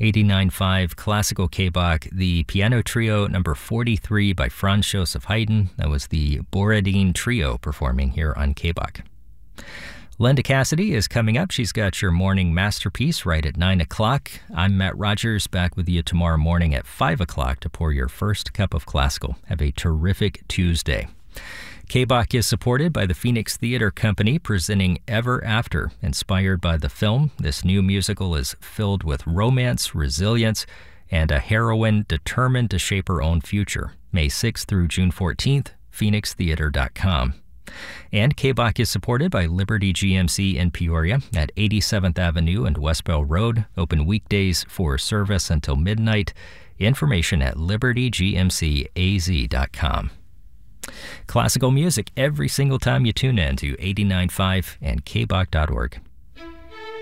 89.5 Classical K-Bach, the piano trio number 43 by Franz Joseph Haydn. That was the Borodin Trio performing here on K-Bach. Linda Cassidy is coming up. She's got your morning masterpiece right at 9 o'clock. I'm Matt Rogers, back with you tomorrow morning at 5 o'clock to pour your first cup of classical. Have a terrific Tuesday. K-Bach is supported by the Phoenix Theater Company, presenting Ever After. Inspired by the film, this new musical is filled with romance, resilience, and a heroine determined to shape her own future. May 6th through June 14th, phoenixtheater.com. And K-Bach is supported by Liberty GMC in Peoria at 87th Avenue and West Bell Road. Open weekdays for service until midnight. Information at libertygmcaz.com. Classical music every single time you tune in to 89.5 and kbach.org.